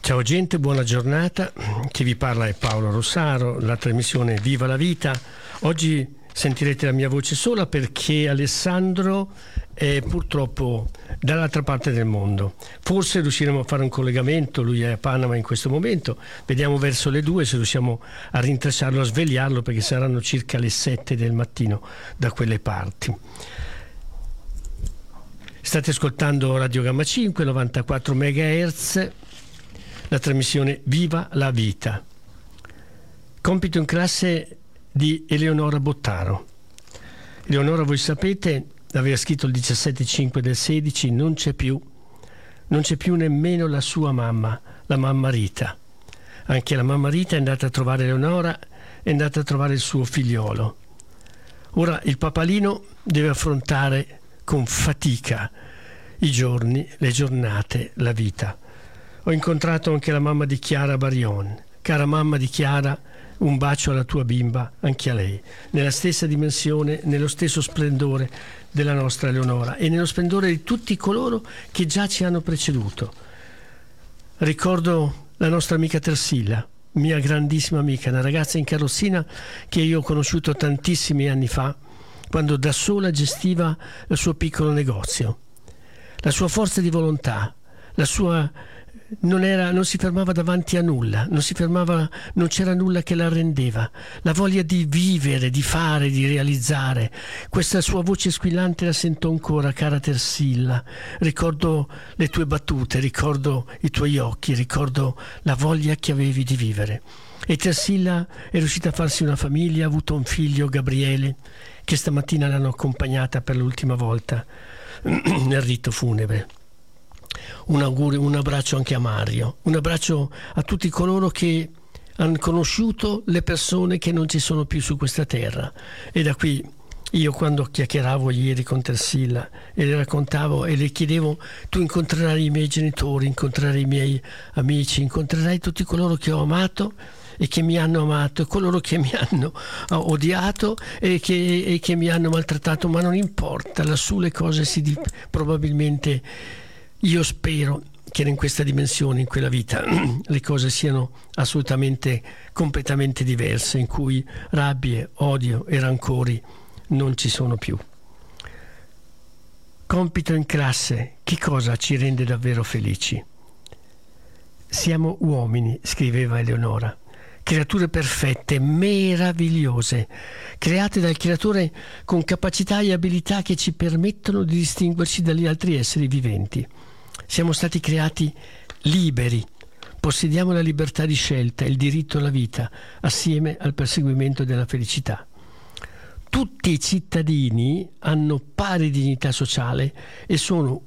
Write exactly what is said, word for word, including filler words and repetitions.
Ciao gente, buona giornata. Chi vi parla è Paolo Rossaro, la trasmissione Viva la Vita. Oggi sentirete la mia voce sola perché Alessandro è purtroppo dall'altra parte del mondo. Forse riusciremo a fare un collegamento, lui è a Panama in questo momento, vediamo verso le due se riusciamo a rintracciarlo, a svegliarlo, perché saranno circa le sette del mattino da quelle parti. State ascoltando Radio Gamma cinque, novantaquattro megahertz, la trasmissione Viva la Vita. Compito in classe di Eleonora Bottaro. Eleonora, voi sapete, aveva scritto il diciassette cinque del sedici, non c'è più, non c'è più nemmeno la sua mamma, la mamma Rita. Anche la mamma Rita è andata a trovare Eleonora, è andata a trovare il suo figliolo. Ora il papalino deve affrontare con fatica i giorni, le giornate, la vita. Ho incontrato anche la mamma di Chiara Barion. Cara mamma di Chiara, un bacio alla tua bimba, anche a lei, nella stessa dimensione, nello stesso splendore della nostra Eleonora e nello splendore di tutti coloro che già ci hanno preceduto. Ricordo la nostra amica Tersilla, mia grandissima amica, una ragazza in carrozzina che io ho conosciuto tantissimi anni fa, quando da sola gestiva il suo piccolo negozio. La sua forza di volontà, la sua non, era, non si fermava davanti a nulla, non si fermava, non c'era nulla che la rendeva. La voglia di vivere, di fare, di realizzare. Questa sua voce squillante la sento ancora, cara Tersilla. Ricordo le tue battute, ricordo i tuoi occhi, ricordo la voglia che avevi di vivere. E Tersilla è riuscita a farsi una famiglia, ha avuto un figlio, Gabriele, che stamattina l'hanno accompagnata per l'ultima volta nel rito funebre. Un augurio, un abbraccio anche a Mario, un abbraccio a tutti coloro che hanno conosciuto le persone che non ci sono più su questa terra. E da qui io, quando chiacchieravo ieri con Tersilla e le raccontavo e le chiedevo: tu incontrerai i miei genitori, incontrerai i miei amici, incontrerai tutti coloro che ho amato e che mi hanno amato, e coloro che mi hanno odiato e che, e che mi hanno maltrattato, ma non importa, lassù le cose si di, probabilmente io spero che in questa dimensione, in quella vita, le cose siano assolutamente completamente diverse, in cui rabbie, odio e rancori non ci sono più. Compito in classe: che cosa ci rende davvero felici? Siamo uomini, scriveva Eleonora, creature perfette, meravigliose, create dal creatore con capacità e abilità che ci permettono di distinguerci dagli altri esseri viventi. Siamo stati creati liberi, possediamo la libertà di scelta e il diritto alla vita, assieme al perseguimento della felicità. Tutti i cittadini hanno pari dignità sociale e sono